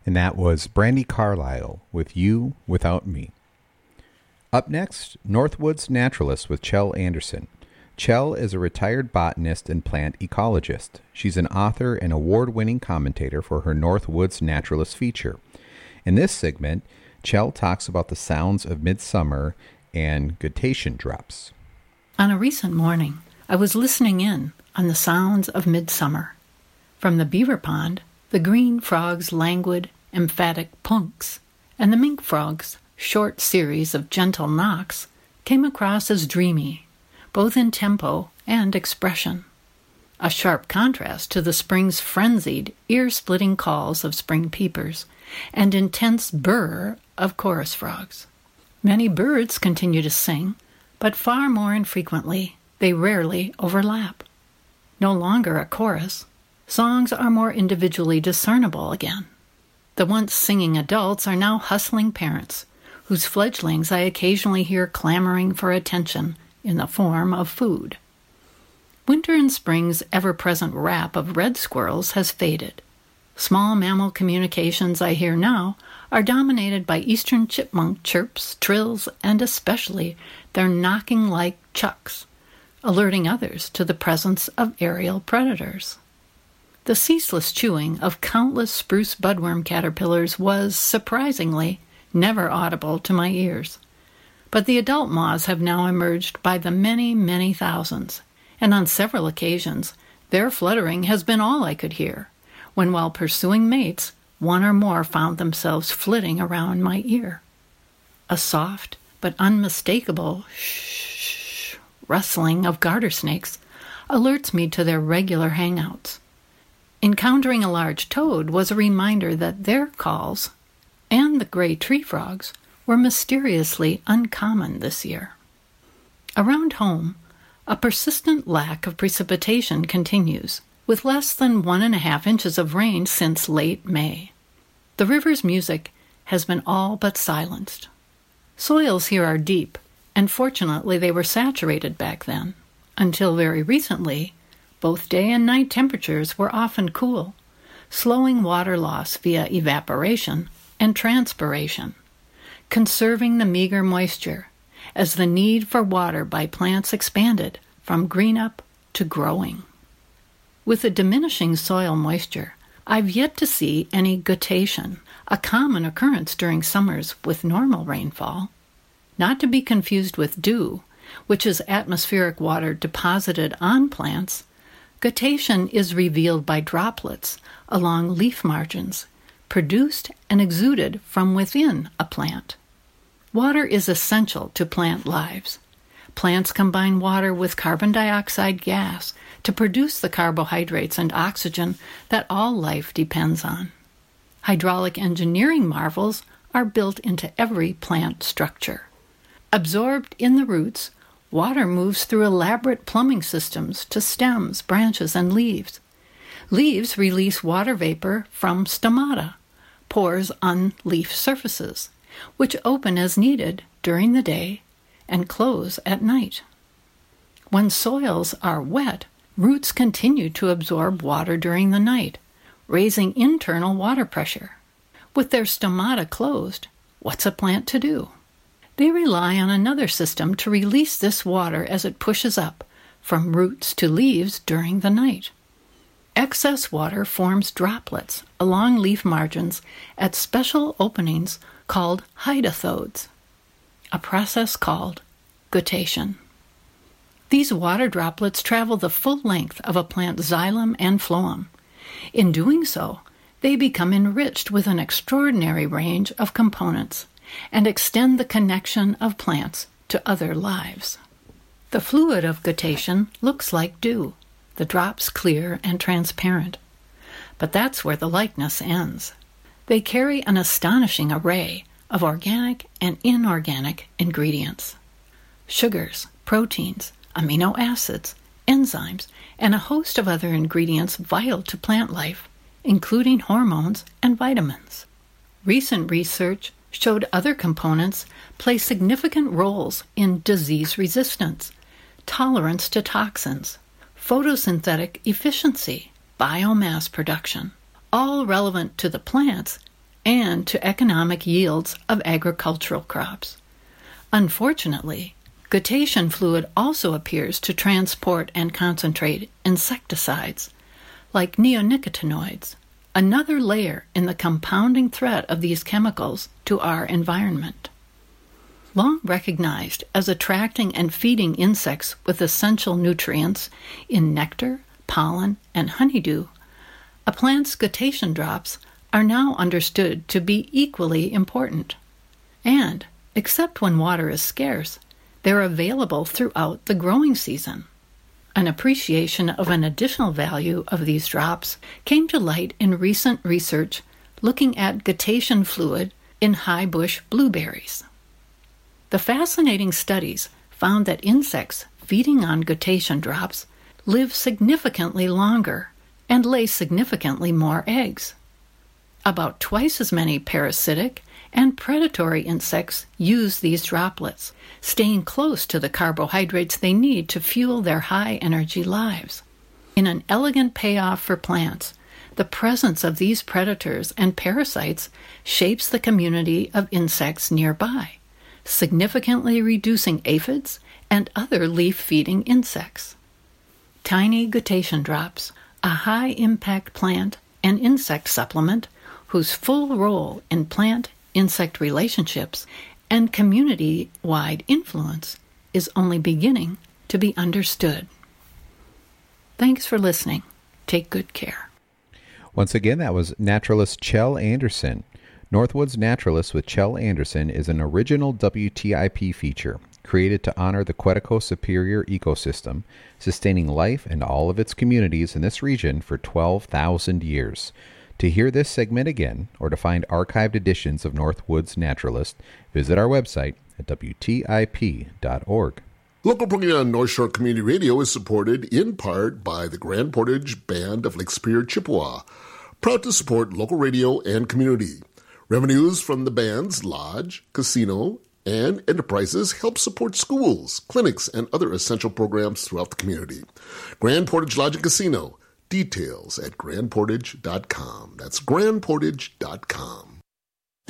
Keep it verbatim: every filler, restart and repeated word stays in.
And that was Brandi Carlile with You Without Me. Up next, Northwoods Naturalist with Chell Anderson. Chell is a retired botanist and plant ecologist. She's an author and award-winning commentator for her Northwoods Naturalist feature. In this segment, Chell talks about the sounds of midsummer and gudation drops. On a recent morning, I was listening in on the sounds of midsummer. From the beaver pond, the green frog's languid, emphatic punks, and the mink frog's short series of gentle knocks came across as dreamy, both in tempo and expression. A sharp contrast to the spring's frenzied, ear-splitting calls of spring peepers and intense burr of chorus frogs. Many birds continue to sing, but far more infrequently, they rarely overlap. No longer a chorus, songs are more individually discernible again. The once singing adults are now hustling parents, whose fledglings I occasionally hear clamoring for attention in the form of food. Winter and spring's ever-present rap of red squirrels has faded. Small mammal communications I hear now are dominated by eastern chipmunk chirps, trills, and especially their knocking-like chucks, alerting others to the presence of aerial predators. The ceaseless chewing of countless spruce budworm caterpillars was, surprisingly, never audible to my ears. But the adult moths have now emerged by the many, many thousands, and on several occasions their fluttering has been all I could hear, when while pursuing mates, one or more found themselves flitting around my ear. A soft but unmistakable shh rustling of garter snakes alerts me to their regular hangouts. Encountering a large toad was a reminder that their calls, and the gray tree frogs, were mysteriously uncommon this year. Around home, a persistent lack of precipitation continues, with less than one and a half inches of rain since late May. The river's music has been all but silenced. Soils here are deep, and fortunately they were saturated back then. Until very recently, both day and night temperatures were often cool, slowing water loss via evaporation and transpiration, conserving the meager moisture as the need for water by plants expanded from green-up to growing. With the diminishing soil moisture, I've yet to see any gudation, a common occurrence during summers with normal rainfall. Not to be confused with dew, which is atmospheric water deposited on plants. Gudation is revealed by droplets along leaf margins, produced and exuded from within a plant. Water is essential to plant lives. Plants combine water with carbon dioxide gas to produce the carbohydrates and oxygen that all life depends on. Hydraulic engineering marvels are built into every plant structure. Absorbed in the roots, water moves through elaborate plumbing systems to stems, branches, and leaves. Leaves release water vapor from stomata, pores on leaf surfaces, which open as needed during the day and close at night. When soils are wet, roots continue to absorb water during the night, raising internal water pressure. With their stomata closed, what's a plant to do? They rely on another system to release this water as it pushes up from roots to leaves during the night. Excess water forms droplets along leaf margins at special openings called hydothodes, a process called gudation. These water droplets travel the full length of a plant's xylem and phloem. In doing so, they become enriched with an extraordinary range of components and extend the connection of plants to other lives. The fluid of gudation looks like dew, the drops clear and transparent. But that's where the likeness ends. They carry an astonishing array of organic and inorganic ingredients. Sugars, proteins, amino acids, enzymes, and a host of other ingredients vital to plant life, including hormones and vitamins. Recent research showed other components play significant roles in disease resistance, tolerance to toxins, photosynthetic efficiency, biomass production, all relevant to the plants and to economic yields of agricultural crops. Unfortunately, guttation fluid also appears to transport and concentrate insecticides, like neonicotinoids, another layer in the compounding threat of these chemicals to our environment. Long recognized as attracting and feeding insects with essential nutrients in nectar, pollen, and honeydew, a plant's guttation drops are now understood to be equally important. And, except when water is scarce, they're available throughout the growing season. An appreciation of an additional value of these drops came to light in recent research looking at guttation fluid in high bush blueberries. The fascinating studies found that insects feeding on guttation drops live significantly longer and lay significantly more eggs. About twice as many parasitic and predatory insects use these droplets, staying close to the carbohydrates they need to fuel their high-energy lives. In an elegant payoff for plants, the presence of these predators and parasites shapes the community of insects nearby, significantly reducing aphids and other leaf-feeding insects. Tiny guttation drops, a high-impact plant and insect supplement whose full role in plant-insect relationships and community-wide influence is only beginning to be understood. Thanks for listening. Take good care. Once again, that was naturalist Kjell Anderson. Northwoods Naturalist with Kjell Anderson is an original W T I P feature created to honor the Quetico Superior ecosystem, sustaining life and all of its communities in this region for twelve thousand years. To hear this segment again, or to find archived editions of Northwoods Naturalist, visit our website at W T I P dot org. Local programming on North Shore Community Radio is supported in part by the Grand Portage Band of Lake Superior, Chippewa, proud to support local radio and community. Revenues from the band's lodge, casino, and enterprises help support schools, clinics, and other essential programs throughout the community. Grand Portage Lodge and Casino. Details at grand portage dot com. That's grand portage dot com.